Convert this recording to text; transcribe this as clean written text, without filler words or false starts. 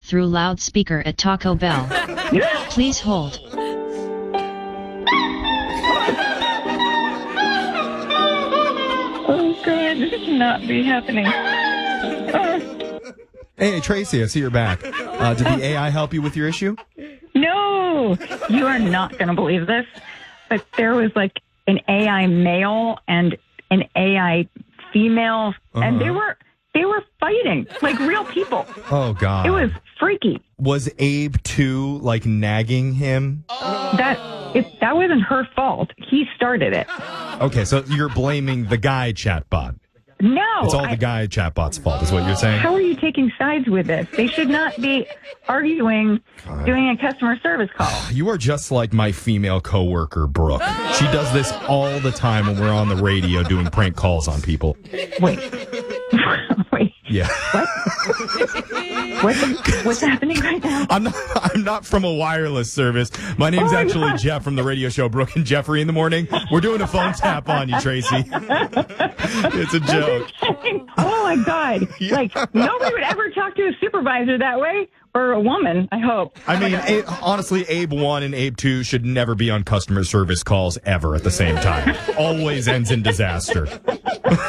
through loudspeaker at Taco Bell. Please hold. Oh, God, this cannot be happening. Hey, Tracy, I see you're back. Did the AI help you with your issue? No, you are not going to believe this, but there was like an AI male and an AI female, and they were fighting like real people. Oh, God. It was freaky. Was Abe, too, like, nagging him? That wasn't her fault. He started it. Okay, so you're blaming the guy chatbot. No. It's all the guy chatbot's fault, is what you're saying? How are you taking sides with this? They should not be arguing doing a customer service call. You are just like my female coworker, Brooke. She does this all the time when we're on the radio doing prank calls on people. Wait. Yeah. What's happening right now? I'm not from a wireless service. My name's actually Jeff from the radio show Brooke and Jeffrey in the Morning. We're doing a phone tap on you, Tracy. It's a joke. Oh, my God. Yeah. Like, nobody would ever talk to a supervisor that way. Or a woman, I hope. I mean, honestly, Abe 1 and Abe 2 should never be on customer service calls ever at the same time. Always ends in disaster.